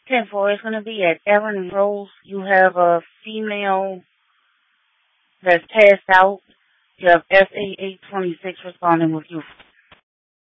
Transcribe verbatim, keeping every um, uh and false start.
ten four is going to be at Erin and Rose. You have a female that's passed out. You have S A eight twenty-six responding with you.